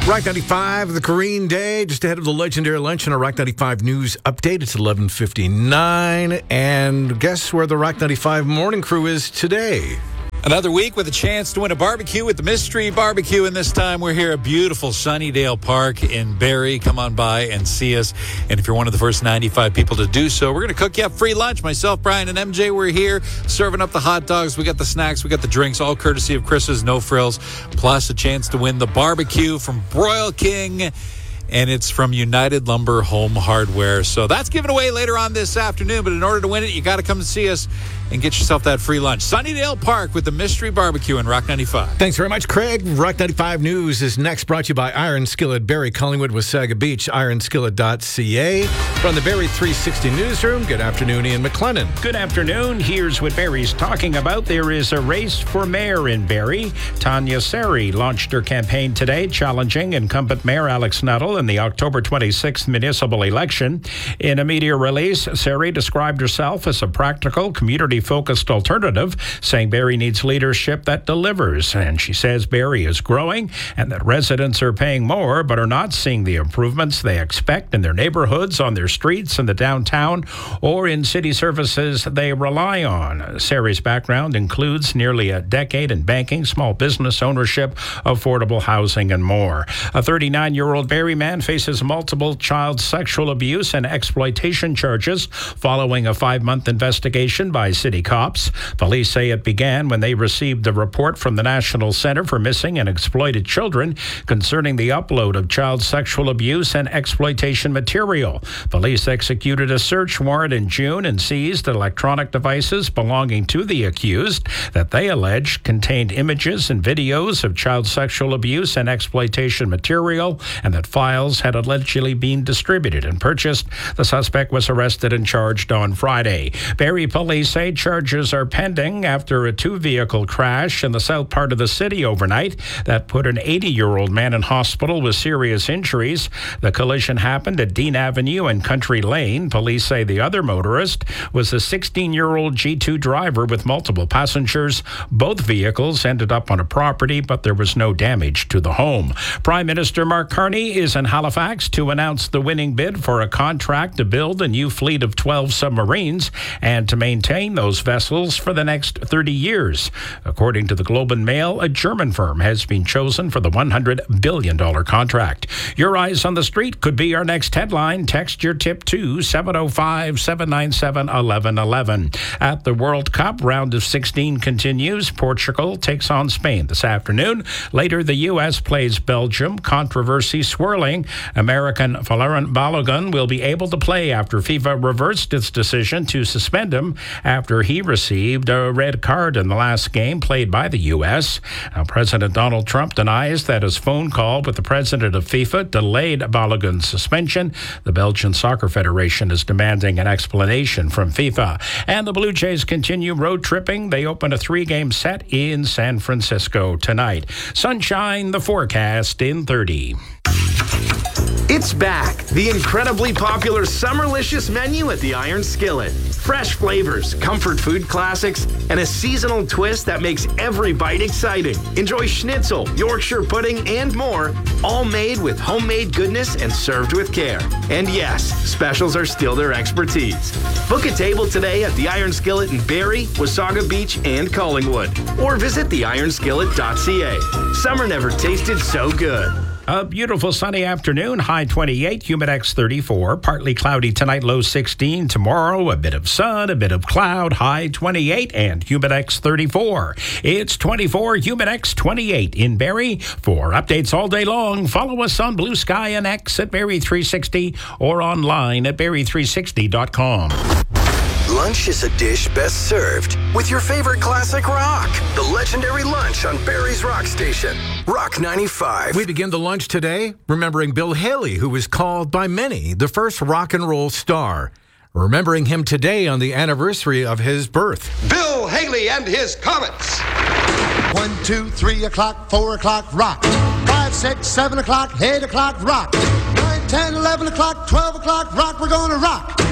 Rock 95, the Korean Day, just ahead of the legendary lunch and a Rock 95 news update. It's 11:59, and guess where the Rock 95 morning crew is today? Another week with a chance to win a barbecue with the Mystery Barbecue, and this time we're here at beautiful Sunnydale Park in Barrie. Come on by and see us, and if you're one of the first 95 people to do so, we're going to cook you up free lunch. Myself, Brian, and MJ, we're here serving up the hot dogs. We got the snacks, we got the drinks, all courtesy of Chris's No Frills, plus a chance to win the barbecue from Broil King, and it's from United Lumber Home Hardware. So that's given away later on this afternoon, but in order to win it, you got to come to see us and get yourself that free lunch. Sunnydale Park with the Mystery Barbecue in Rock 95. Thanks very much, Craig. Rock 95 News is next, brought to you by Iron Skillet, Barrie, Collingwood, Wasaga Beach, ironskillet.ca. From the Barrie 360 newsroom, good afternoon, Ian McLennan. Good afternoon. Here's what Barrie's talking about. There is a race for mayor in Barrie. Tanya Seri launched her campaign today, challenging incumbent Mayor Alex Nuttall in the October 26th municipal election. In a media release, Seri described herself as a practical, community-focused alternative, saying Barrie needs leadership that delivers. And she says Barrie is growing and that residents are paying more but are not seeing the improvements they expect in their neighborhoods, on their streets, in the downtown, or in city services they rely on. Seri's background includes nearly a decade in banking, small business ownership, affordable housing, and more. A 39-year-old Barrie man faces multiple child sexual abuse and exploitation charges following a 5-month investigation by city cops. Police say it began when they received a report from the National Center for Missing and Exploited Children concerning the upload of child sexual abuse and exploitation material. Police executed a search warrant in June and seized electronic devices belonging to the accused that they allege contained images and videos of child sexual abuse and exploitation material, and that files had allegedly been distributed and purchased. The suspect was arrested and charged on Friday. Barrie police say charges are pending after a 2-vehicle crash in the south part of the city overnight that put an 80-year-old man in hospital with serious injuries. The collision happened at Dean Avenue and Country Lane. Police say the other motorist was a 16-year-old G2 driver with multiple passengers. Both vehicles ended up on a property, but there was no damage to the home. Prime Minister Mark Carney is in Halifax to announce the winning bid for a contract to build a new fleet of 12 submarines and to maintain those vessels for the next 30 years. According to the Globe and Mail, a German firm has been chosen for the $100 billion contract. Your eyes on the street could be our next headline. Text your tip to 705-797-1111. At the World Cup, round of 16 continues. Portugal takes on Spain this afternoon. Later, the U.S. plays Belgium. Controversy swirling. American Laurent Balogun will be able to play after FIFA reversed its decision to suspend him after he received a red card in the last game played by the U.S. Now, President Donald Trump denies that his phone call with the president of FIFA delayed Balogun's suspension. The Belgian Soccer Federation is demanding an explanation from FIFA. And the Blue Jays continue road tripping. They open a 3-game set in San Francisco tonight. Sunshine, the forecast in 30. It's back, the incredibly popular Summerlicious menu at the Iron Skillet. Fresh flavors, comfort food classics, and a seasonal twist that makes every bite exciting. Enjoy schnitzel, Yorkshire pudding, and more, all made with homemade goodness and served with care. And yes, specials are still their expertise. Book a table today at the Iron Skillet in Barrie, Wasaga Beach, and Collingwood. Or visit theironskillet.ca. Summer never tasted so good. A beautiful sunny afternoon, high 28, Humidex 34. Partly cloudy tonight, low 16. Tomorrow, a bit of sun, a bit of cloud, high 28 and Humidex 34. It's 24, Humidex 28 in Barrie. For updates all day long, follow us on Blue Sky and X at Barrie 360 or online at Barrie360.com. Lunch is a dish best served with your favorite classic rock. The legendary lunch on Barrie's Rock Station, Rock 95. We begin the lunch today remembering Bill Haley, who was called by many the first rock and roll star. Remembering him today on the anniversary of his birth. Bill Haley and his Comets. 1, 2, 3 o'clock, 4 o'clock, rock. 5, 6, 7 o'clock, 8 o'clock, rock. 9, 10, 11 o'clock, 12 o'clock, rock. We're going to rock.